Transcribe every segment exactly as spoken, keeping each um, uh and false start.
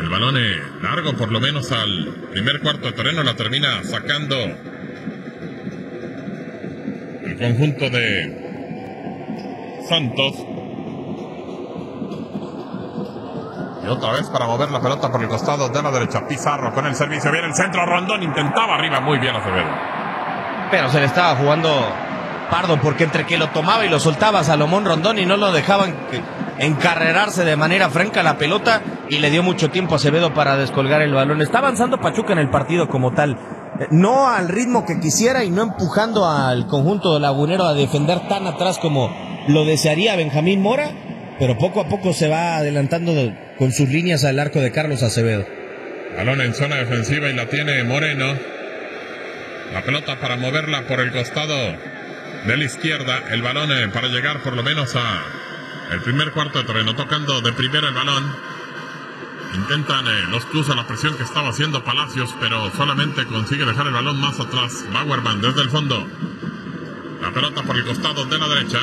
El balón es largo, por lo menos al primer cuarto de terreno, la termina sacando el conjunto de Santos. Y otra vez para mover la pelota por el costado de la derecha. Pizarro con el servicio. Viene el centro. Rondón intentaba arriba. Muy bien Acevedo. Pero se le estaba jugando Pardo, porque entre que lo tomaba y lo soltaba Salomón Rondón y no lo dejaban encarrerarse de manera franca la pelota, y le dio mucho tiempo a Acevedo para descolgar el balón. Está avanzando Pachuca en el partido como tal. No al ritmo que quisiera y no empujando al conjunto lagunero a defender tan atrás como lo desearía Benjamín Mora, pero poco a poco se va adelantando de, con sus líneas al arco de Carlos Acevedo. Balón en zona defensiva y la tiene Moreno. La pelota para moverla por el costado de la izquierda. El balón eh, para llegar por lo menos a el primer cuarto de terreno. Tocando de primera el balón. Intentan eh, los Tuzos la presión que estaba haciendo Palacios, pero solamente consigue dejar el balón más atrás. Bauerman desde el fondo. La pelota por el costado de la derecha.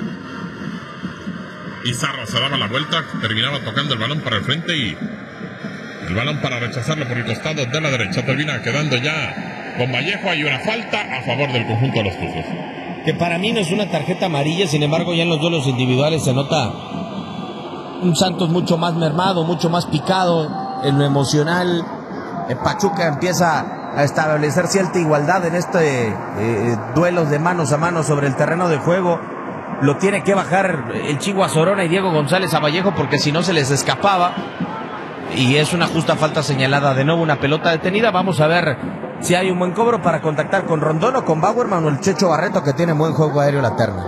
Pizarro se daba la vuelta, terminaba tocando el balón para el frente y el balón para rechazarlo por el costado de la derecha. Termina quedando ya con Vallejo. Hay una falta a favor del conjunto de los Tuzos, que para mí no es una tarjeta amarilla. Sin embargo, ya en los duelos individuales se nota un Santos mucho más mermado, mucho más picado en lo emocional. El Pachuca empieza a establecer cierta igualdad en este eh, duelos de manos a manos sobre el terreno de juego. Lo tiene que bajar el Chihuahua Sorona y Diego González a Vallejo, porque si no se les escapaba. Y es una justa falta señalada. De nuevo una pelota detenida. Vamos a ver si hay un buen cobro para contactar con Rondón o con Bauerman o el Checho Barreto, que tiene buen juego aéreo la terna.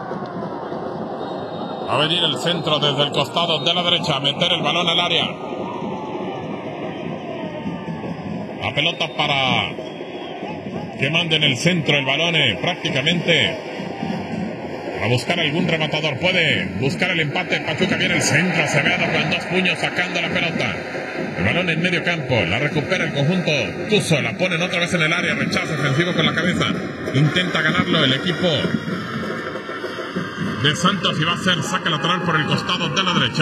Va a venir el centro desde el costado de la derecha, a meter el balón al área. La pelota para que mande en el centro el balón eh, prácticamente a buscar algún rematador. Puede buscar el empate. Pachuca. Viene el centro. Acevedo con dos puños sacando la pelota. El balón en medio campo. La recupera el conjunto Tuzo. La ponen otra vez en el área. Rechazo ofensivo con la cabeza. Intenta ganarlo el equipo de Santos y va a ser saque lateral por el costado de la derecha.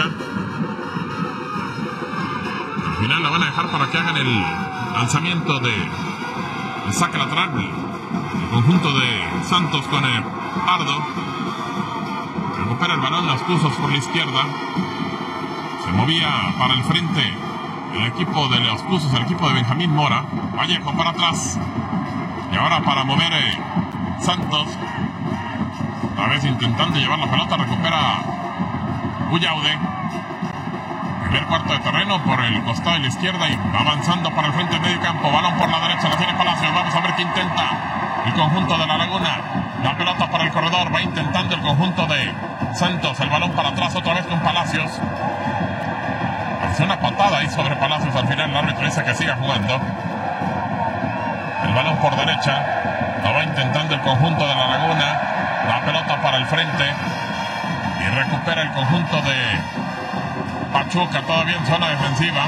Al final la van a dejar para que hagan el lanzamiento de el saque lateral. El conjunto de Santos con el Pardo. Recupera el balón, los Tuzos por la izquierda. Se movía para el frente el equipo de los Tuzos, el equipo de Benjamín Mora. Vallejo para atrás. Y ahora para mover eh, Santos. A vez intentando llevar la pelota, recupera Uyaude. Primer cuarto de terreno por el costado de la izquierda y avanzando para el frente del medio campo. Balón por la derecha, la tiene Palacios. Vamos a ver qué intenta el conjunto de La Laguna. La pelota para el corredor, va intentando el conjunto de Santos. El balón para atrás otra vez con Palacios. Hace una patada ahí sobre Palacios. Al final el árbitro dice que siga jugando. El balón por derecha. Lo va intentando el conjunto de La Laguna. La pelota para el frente. Y recupera el conjunto de Pachuca, todavía en zona defensiva.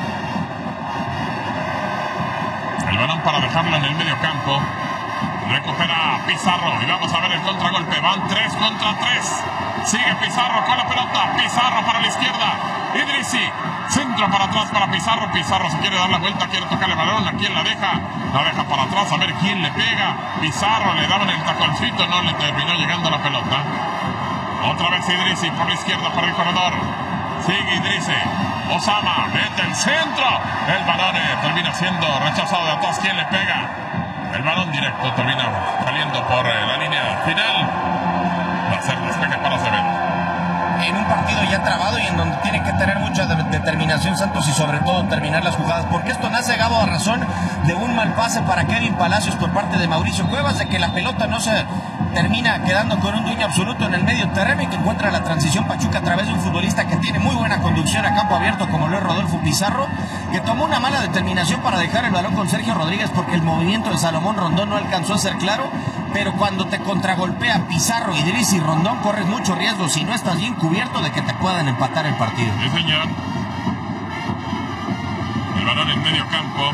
El balón para dejarlo en el medio campo. Recupera Pizarro y vamos a ver el contragolpe. Van tres contra tres. Sigue Pizarro con la pelota. Pizarro para la izquierda. Idrissi. Centro para atrás para Pizarro. Pizarro se quiere dar la vuelta, quiere tocar el balón. ¿A quién la deja? La deja para atrás, a ver quién le pega. Pizarro le daban el taconcito, no le terminó llegando la pelota. Otra vez Idrissi por la izquierda para el corredor. Sigue Idrissi. Osama mete el centro. El balón eh, termina siendo rechazado de atrás. ¿Quién le pega? El balón directo termina saliendo por eh, la línea final. Va a ser despeje para Acevedo. En un partido ya trabado y en donde tiene que tener mucha de- determinación Santos y sobre todo terminar las jugadas, porque esto nace, Gabo, a razón de un mal pase para Kevin Palacios por parte de Mauricio Cuevas, de que la pelota no se termina quedando con un dueño absoluto en el medio terreno y que encuentra la transición Pachuca a través de un futbolista que tiene muy buena conducción a campo abierto como lo es Rodolfo Pizarro, que tomó una mala determinación para dejar el balón con Sergio Rodríguez porque el movimiento de Salomón Rondón no alcanzó a ser claro, pero cuando te contragolpea Pizarro, Idrissi y Rondón corres mucho riesgo si no estás bien cubierto de que te puedan empatar el partido. Sí, señor. El balón en medio campo.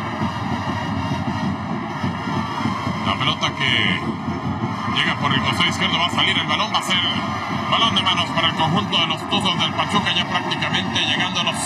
La pelota que llega por el costado izquierdo, va a salir el balón, va a ser balón de manos para el conjunto de los Tuzos del Pachuca, ya prácticamente llegando a los